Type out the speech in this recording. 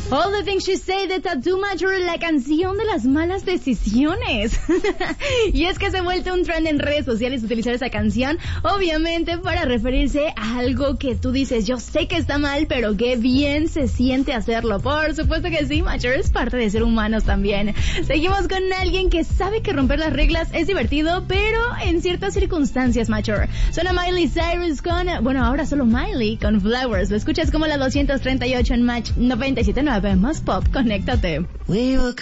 All the Things She Said de Tattoo Major, la canción de las malas decisiones. Y es que se ha vuelto un trend en redes sociales utilizar esa canción, obviamente para referirse a algo que tú dices, yo sé que está mal, pero qué bien se siente hacerlo. Por supuesto que sí, Major, es parte de ser humanos también. Seguimos con alguien que sabe que romper las reglas es divertido, pero en ciertas circunstancias, Major. Suena Miley Cyrus con, bueno, ahora solo Miley con Flowers. Lo escuchas como la 238 en Match 97.9. Más pop, conéctate.